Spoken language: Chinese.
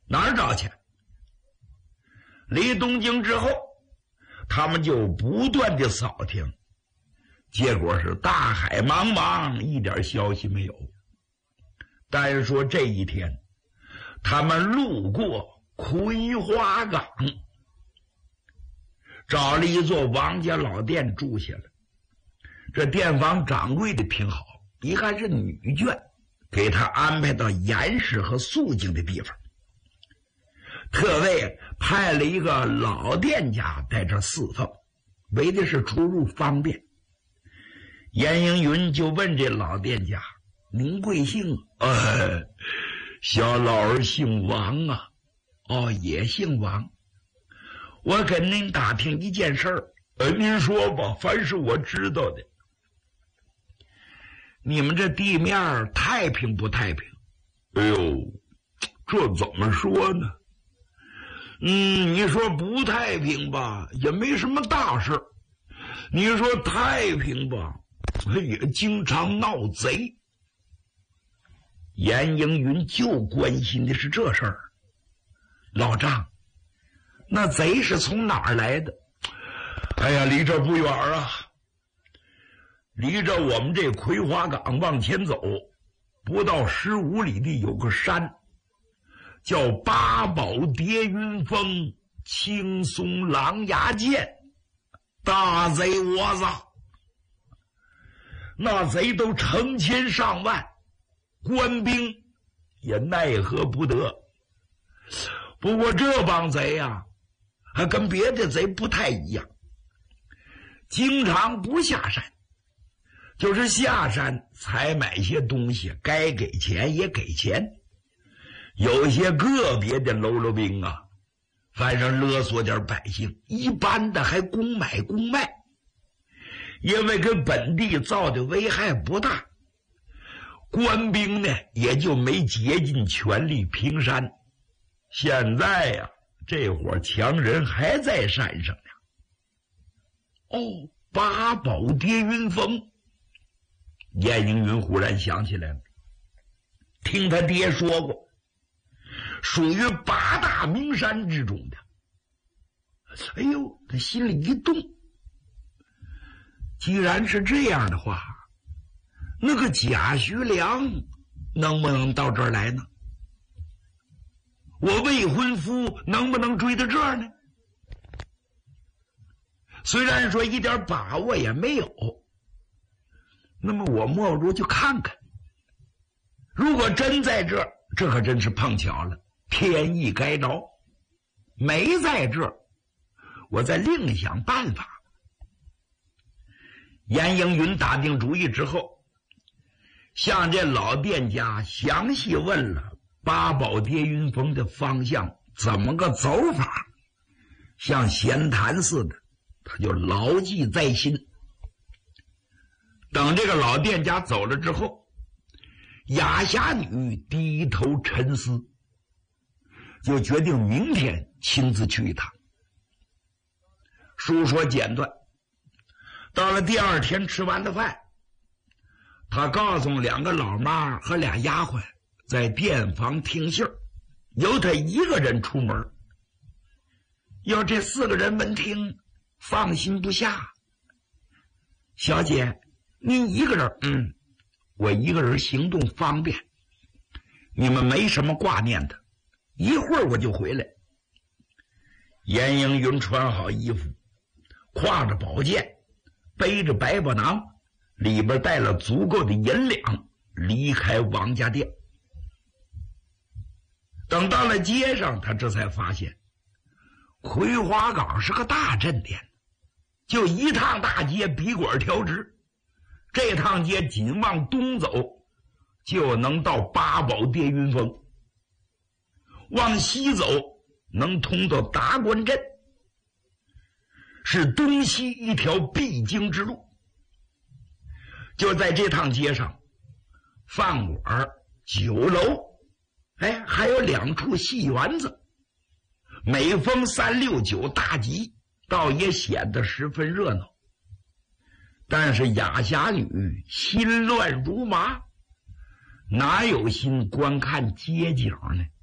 哪儿找去？离东京之后，他们就不断的扫听，结果是大海茫茫，一点消息没有。但是说这一天，他们路过葵花岗，找了一座王家老店住下了。这店房掌柜的挺好，一看是女眷，给他安排到严实和肃静的地方，特为派了一个老店家在这侍奉，为的是出入方便。严应云就问这老店家：“您贵姓？”“小老儿姓王啊。”“哦，也姓王。我跟您打听一件事儿。”“您说吧，凡是我知道的。”“你们这地面太平不太平？”“哎呦，这怎么说呢？你说不太平吧，也没什么大事；你说太平吧，也经常闹贼。”严应云就关心的是这事儿。“老丈，那贼是从哪儿来的？”“哎呀，离这不远啊，离着我们这葵花岗往前走，不到15里地有个山，叫八宝叠云峰青松狼牙涧，大贼窝子，那贼都成千上万，官兵也奈何不得。不过这帮贼啊，还跟别的贼不太一样，经常不下山，就是下山采买些东西，该给钱也给钱。有些个别的喽啰兵啊，反正勒索点百姓，一般的还公买公卖，因为跟本地造的危害不大，官兵呢也就没竭尽全力平山。现在呀，这伙强人还在山上呢。哦，八宝叠云峰。严应云忽然想起来了，听他爹说过，属于8大名山之中的。哎呦，他心里一动，既然是这样的话，那个贾徐良能不能到这儿来呢？我未婚夫能不能追到这儿呢？虽然说一点把握也没有，那么我莫不如就看看。如果真在这儿，这可真是碰巧了，天意该着；没在这儿，我再另想办法。严应云打定主意之后，向这老店家详细问了八宝叠云峰的方向怎么个走法，像闲谈似的，他就牢记在心。等这个老店家走了之后，雅侠女低头沉思，就决定明天亲自去一趟。书说简短，到了第二天吃完了饭，他告诉2个老妈和俩丫鬟在店房听信儿，由他一个人出门。要这4个人闻听，放心不下。小姐，您一个人？我一个人行动方便，你们没什么挂念的，一会儿我就回来。严应云穿好衣服，挎着宝剑，背着百宝囊，里边带了足够的银两，离开王家店。等到了街上，他这才发现葵花岗是个大镇店，就一趟大街笔管调直，这趟街仅往东走就能到八宝叠云峰，往西走能通到达官镇，是东西一条必经之路。就在这趟街上，饭馆、酒楼，还有2处戏园子，每逢3、6、9大集，倒也显得十分热闹。但是雅侠女心乱如麻，哪有心观看街景呢？